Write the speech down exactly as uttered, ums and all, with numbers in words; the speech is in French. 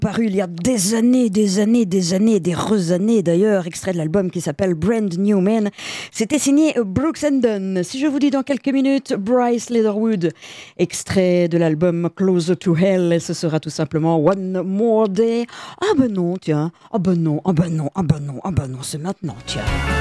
paru il y a des années, des années, des années, des heureuses années d'ailleurs, extrait de l'album qui s'appelle Brand New Man. C'était signé Brooks and Dunn. Si je vous dis dans quelques minutes Bryce Leatherwood, extrait de l'album Closer to Hell, ce sera tout simplement One More Day. Ah ben non, tiens, ah ben non, ah ben non, ah ben non, ah ben non, c'est maintenant, tiens.